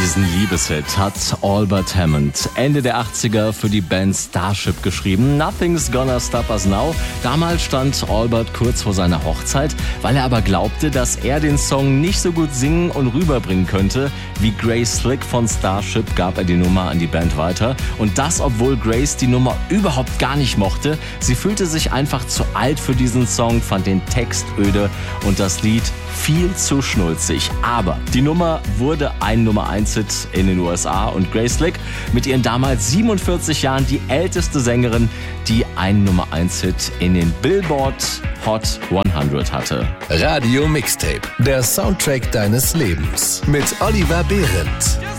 Diesen Liebeshit hat Albert Hammond Ende der 80er für die Band Starship geschrieben. Nothing's Gonna Stop Us Now. Damals stand Albert kurz vor seiner Hochzeit, weil er aber glaubte, dass er den Song nicht so gut singen und rüberbringen könnte. Wie Grace Slick von Starship gab er die Nummer an die Band weiter. Und das, obwohl Grace die Nummer überhaupt gar nicht mochte. Sie fühlte sich einfach zu alt für diesen Song, fand den Text öde und das Lied viel zu schnulzig. Aber die Nummer wurde ein Nummer-1-Hit in den USA und Grace Slick mit ihren damals 47 Jahren die älteste Sängerin, die einen Nummer-1-Hit in den Billboard Hot 100 hatte. Radio Mixtape, der Soundtrack deines Lebens mit Oliver Behrendt.